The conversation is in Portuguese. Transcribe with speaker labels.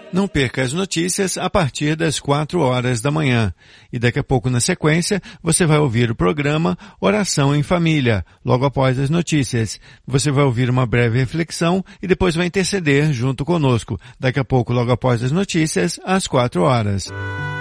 Speaker 1: Não perca as notícias a partir das 4 horas da manhã. E daqui a pouco, na sequência, você vai ouvir o programa Oração em Família, logo após as notícias. Você vai ouvir uma breve reflexão e depois vai interceder junto conosco. Daqui a pouco, logo após as notícias, às 4 horas.